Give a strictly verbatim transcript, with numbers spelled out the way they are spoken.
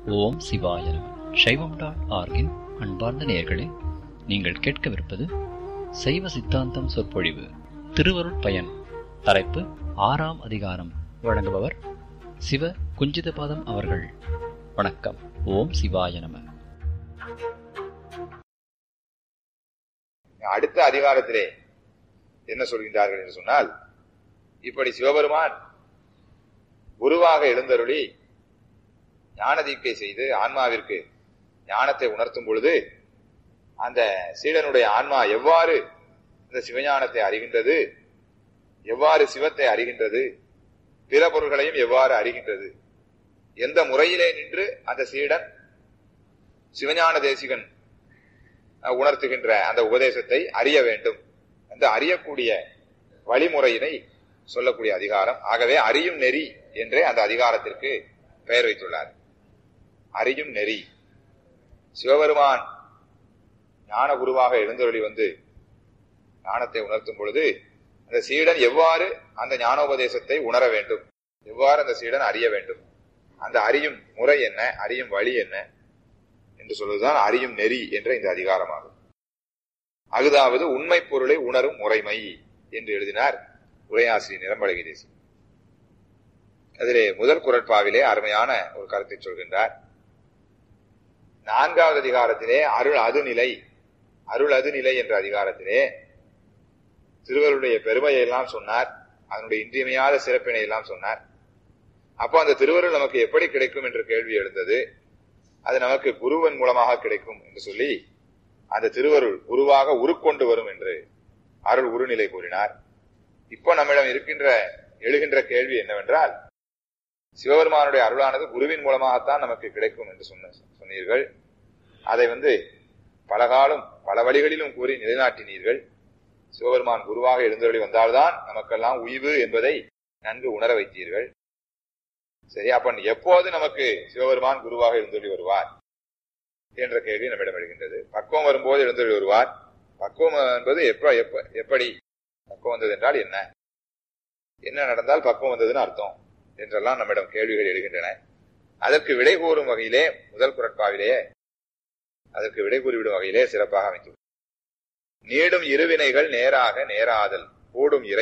ஓம் சிவாய நம. சைவம் டாட் ஆர்கின் அன்பார்ந்த நேயர்களே, நீங்கள் கேட்கவிருப்பது சைவ சித்தாந்தம் சொற்பொழிவு திருவருட் பயன். தலைப்பு ஆறாம் அதிகாரம். வழங்குபவர் சிவ குஞ்சிதபாதம் அவர்கள். வணக்கம். ஓம் சிவாய நம. அடுத்த அதிகாரத்திலே என்ன சொல்கின்றார்கள் என்று சொன்னால், இப்படி சிவபெருமான் குருவாக எழுந்தருளி ஞான தீட்சை செய்து ஆன்மாவிற்கு ஞானத்தை உணர்த்தும் பொழுது அந்த சீடனுடைய ஆன்மா எவ்வாறு இந்த சிவஞானத்தை அறிகின்றது, எவ்வாறு சிவத்தை அறிகின்றது, பிற பொருள்களையும் எவ்வாறு அறிகின்றது, எந்த முறையிலே நின்று அந்த சீடன் சிவஞான தேசிகன் உணர்த்துகின்ற அந்த உபதேசத்தை அறிய வேண்டும், அந்த அறியக்கூடிய வழிமுறையினை சொல்லக்கூடிய அதிகாரம். ஆகவே அறியும் நெறி என்றே அந்த அதிகாரத்திற்கு பெயர் வைத்துள்ளார். அறியும் நெறி. சிவபெருமான் ஞான குருவாக எழுந்தருளி வந்து ஞானத்தை உணர்த்தும் பொழுது அந்த சீடன் எவ்வாறு அந்த ஞானோபதேசத்தை உணர வேண்டும், எவ்வாறு அந்த சீடன் அறிய வேண்டும், அந்த அறியும் முறை என்ன, அறியும் வழி என்ன என்று சொல்வதுதான் அறியும் நெறி என்ற இந்த அதிகாரமாகும். அகுதாவது உண்மை பொருளை உணரும் முறைமை என்று எழுதினார் உரையாசிரியர் நிரம்பழகி தேசி. அதிலே முதல் குறட்பாவிலே அருமையான ஒரு கருத்தை சொல்கின்றார். நான்காவது அதிகாரத்திலே அருள் அதுநிலை, அருள் அதுநிலை என்ற அதிகாரத்திலே திருவருடைய பெருமையை எல்லாம் சொன்னார், அதனுடைய இன்றியமையாத சிறப்பினை எல்லாம் சொன்னார். அப்போ அந்த திருவருள் நமக்கு எப்படி கிடைக்கும் என்ற கேள்வி எழுந்தது. அது நமக்கு குருவன் மூலமாக கிடைக்கும் என்று சொல்லி அந்த திருவருள் குருவாக உருக்கொண்டு வரும் என்று அருள் உருநிலை கூறினார். இப்போ நம்மிடம் இருக்கின்ற எழுகின்ற கேள்வி என்னவென்றால், சிவபெருமானுடைய அருளானது குருவின் மூலமாகத்தான் நமக்கு கிடைக்கும் என்று சொன்ன சொன்னீர்கள். அதை வந்து பல காலம் பல வழிகளிலும் கூறி நிலைநாட்டினீர்கள். சிவபெருமான் குருவாக எழுந்தருளி வந்தால்தான் நமக்கெல்லாம் உய்வு என்பதை நன்கு உணர வைத்தீர்கள். சரி, அப்ப எப்போது நமக்கு சிவபெருமான் குருவாக எழுந்தருளி வருவார் என்ற கேள்வி நம்மிடம் எழுகின்றது. பக்குவம் வரும்போது எழுந்தருளி வருவார். பக்குவம் என்பது எப்ப எப்ப எப்படி பக்குவம் வந்தது என்றால் என்ன, என்ன நடந்தால் பக்குவம் வந்ததுன்னு அர்த்தம் என்றெல்லாம் நம்மிடம் கேள்விகள் எழுகின்றன. அதற்கு விடை கூறும் வகையிலே முதல் குறட்பாவிலேயே அதற்கு விடை கூறிவிடும் வகையிலே சிறப்பாக அமைத்துள்ளது. நீடும் இருவினைகள் நேராக நேராதல் கூடும் இறை